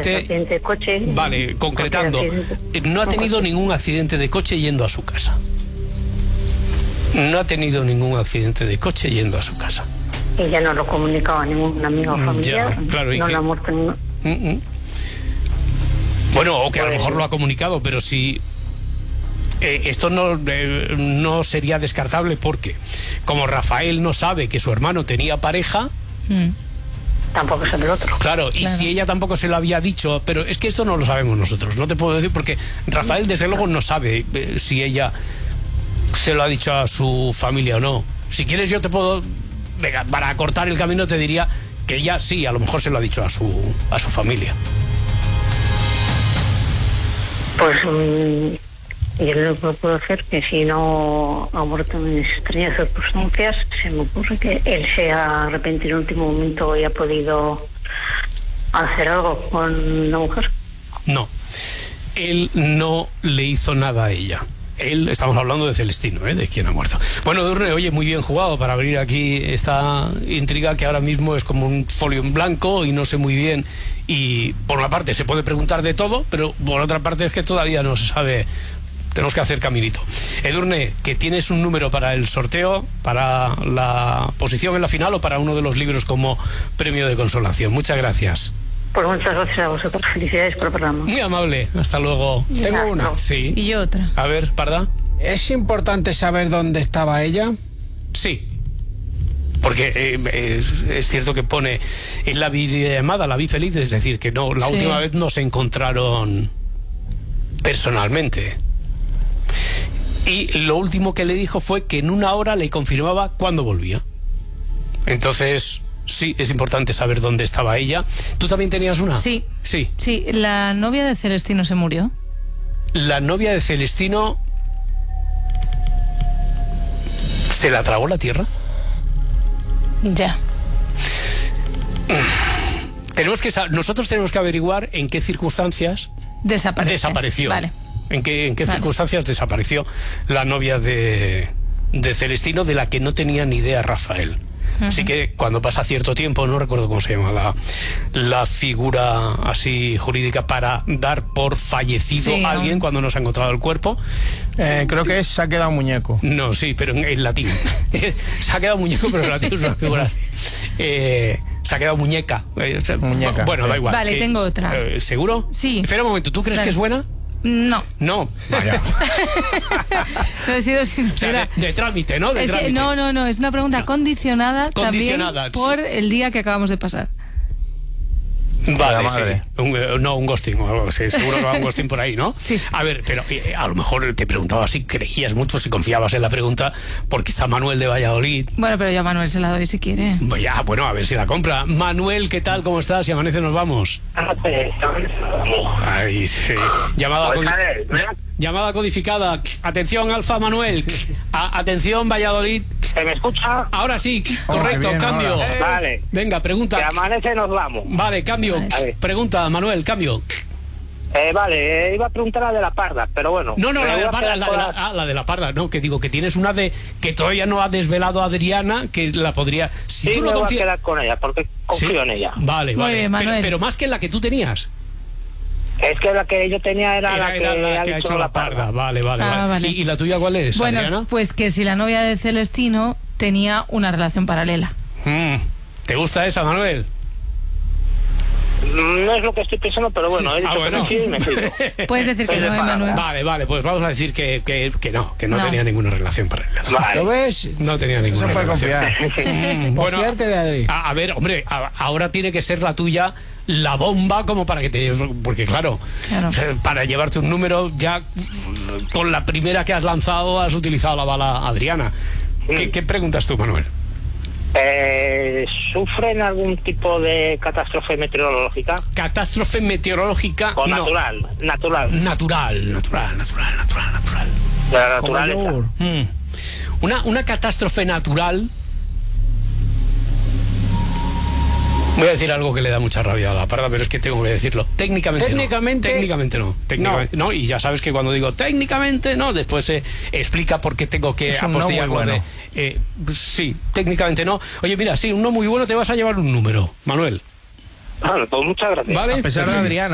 accidente de coche. Vale, concretando, no ha tenido ningún accidente de coche yendo a su casa. No ha tenido ningún accidente de coche yendo a su casa. Y ya no lo comunicaba a ningún amigo o familiar. Ya, claro, no le ha muerto ningún... Bueno, o que a lo mejor lo ha comunicado, pero si... esto no sería descartable porque como Rafael no sabe que su hermano tenía pareja, tampoco sabe el otro. Claro, y si ella tampoco se lo había dicho, pero es que esto no lo sabemos nosotros, no te puedo decir porque Rafael desde luego no sabe si ella se lo ha dicho a su familia o no. Si quieres yo te puedo, venga, para cortar el camino te diría que ella sí, a lo mejor se lo ha dicho a su familia. Pues yo lo que puedo hacer que si no ha muerto en extrañas circunstancias, se me ocurre que él se ha arrepentido en el último momento y ha podido hacer algo con la mujer. No, él no le hizo nada a ella. Él, estamos hablando de Celestino, de quien ha muerto. Bueno, Edurne, oye, muy bien jugado para abrir aquí esta intriga que ahora mismo es como un folio en blanco y no sé muy bien. Y por una parte se puede preguntar de todo, pero por otra parte es que todavía no se sabe. Tenemos que hacer caminito. Edurne, que tienes un número para el sorteo, para la posición en la final o para uno de los libros como premio de consolación. Muchas gracias. Pues muchas gracias a vosotros. Felicidades por el programa. Muy amable. Hasta luego. Tengo una. Sí. Y yo otra. A ver, Parda. ¿Es importante saber dónde estaba ella? Sí. Porque es cierto que pone en la videollamada, la vi feliz, es decir, que no, la última vez no se encontraron personalmente. Y lo último que le dijo fue que en una hora le confirmaba cuándo volvía. Entonces, sí, es importante saber dónde estaba ella. ¿Tú también tenías una? Sí. Sí. Sí, la novia de Celestino se murió. La novia de Celestino... ¿se la tragó la tierra? Ya. Nosotros tenemos que averiguar en qué circunstancias desapareció. Vale. ¿En qué circunstancias desapareció la novia de Celestino, de la que no tenía ni idea Rafael? Así que cuando pasa cierto tiempo, no recuerdo cómo se llama la figura así jurídica para dar por fallecido a alguien cuando no se ha encontrado el cuerpo. Creo que se ha quedado muñeco. No, sí, pero en latín. Se ha quedado muñeco, pero en latín es una figura. Se ha quedado muñeca. Muñeca. Bueno, da igual. Vale, tengo otra. ¿Seguro? Sí. Espera un momento, ¿tú crees que es buena? No. No, vaya. No he sido sincera. O sea, de trámite, ¿no? De trámite. No, es una pregunta condicionada también por el día que acabamos de pasar. Vale, sí. Un ghosting o algo así. Seguro que va un ghosting por ahí, ¿no? Sí. A ver, pero a lo mejor te preguntaba si creías mucho, si confiabas en la pregunta, porque está Manuel de Valladolid. Bueno, pero yo a Manuel se la doy si quiere. Ya, bueno, a ver si la compra. Manuel, ¿qué tal? ¿Cómo estás? Si amanece nos vamos. Ay, sí. Llamada codificada. Atención, Alfa Manuel. Atención, Valladolid. ¿Se me escucha? Ahora sí, correcto, bien, cambio. Vale. Venga, pregunta. Que amanece nos vamos. Vale, cambio. Vale. Pregunta, Manuel, cambio. Vale, iba a preguntar la de la parda, pero bueno. No, me la de la voy a parda, quedar la de la parda, no, que digo que tienes una de que todavía no ha desvelado Adriana, que la podría... Si sí, tú me no voy a quedar con ella, porque confío en ella. Vale, Muy bien, Manuel. pero más que la que tú tenías. Es que la que yo tenía era la que ha hecho la parda. Vale. Vale. ¿Y la tuya cuál es, Bueno, Adriana? pues que si la novia de Celestino tenía una relación paralela. ¿Te gusta esa, Manuel? No es lo que estoy pensando, pero bueno, he dicho bueno. que sí y me pido. Puedes decir que no, Manuel. Vale, pues vamos a decir que no tenía ninguna relación paralela. Vale. ¿Lo ves? No tenía ninguna No se puede relación. confiar. Bueno, Confiarte de Adri. a ver, hombre, ahora tiene que ser la tuya la bomba como para que te... Porque claro, para llevarte un número ya con la primera que has lanzado has utilizado la bala Adriana. ¿Qué preguntas tú, Manuel? ¿Sufren algún tipo de catástrofe meteorológica? Catástrofe meteorológica. O no. natural. Natural. De la naturaleza. Una catástrofe natural. Voy a decir algo que le da mucha rabia a la parda, pero es que tengo que decirlo. Técnicamente no, y ya sabes que cuando digo técnicamente no, después se explica por qué tengo que apostillar. Bueno. Sí, técnicamente no. Oye, mira, sí, un no muy bueno, te vas a llevar un número, Manuel. Vale, pues muchas gracias. ¿Vale? A pesar de Adriana.